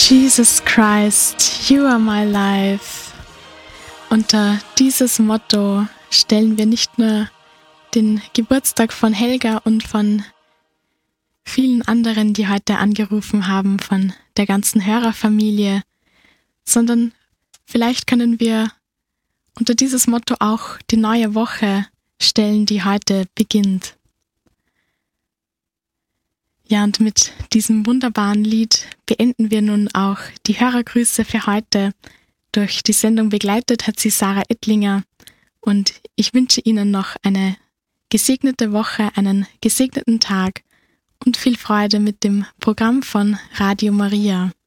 Jesus Christ, you are my life. Unter dieses Motto stellen wir nicht nur den Geburtstag von Helga und von vielen anderen, die heute angerufen haben, von der ganzen Hörerfamilie, sondern vielleicht können wir unter dieses Motto auch die neue Woche stellen, die heute beginnt. Ja, und mit diesem wunderbaren Lied beenden wir nun auch die Hörergrüße für heute. Durch die Sendung begleitet hat sie Sarah Ettlinger und ich wünsche Ihnen noch eine gesegnete Woche, einen gesegneten Tag und viel Freude mit dem Programm von Radio Maria.